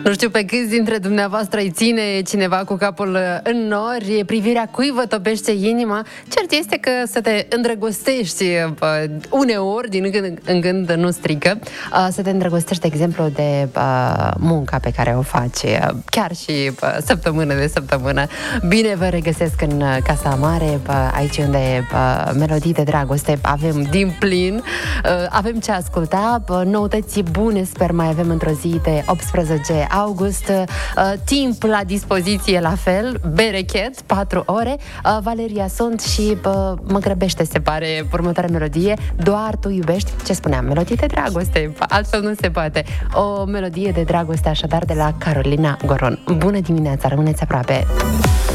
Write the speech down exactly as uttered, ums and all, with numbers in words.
Nu știu pe câți dintre dumneavoastră îi ține cineva cu capul în nori, privirea cui vă topește inima. Cert este că să te îndrăgostești uneori, din când în când nu strică, să te îndrăgostești, de exemplu, de munca pe care o faci, chiar și săptămână de săptămână. Bine vă regăsesc în Casa Mare, aici unde melodii de dragoste avem din plin, avem ce asculta, noutăți bune sper mai avem într-o zi de optsprezece august, timp la dispoziție la fel, berechet, patru ore, Valeria sunt și mă grăbește, se pare, următoarea melodie, Doar tu iubești, ce spuneam, melodie de dragoste, altfel nu se poate. O melodie de dragoste așadar de la Carolina Goron. Bună dimineața, rămâneți aproape!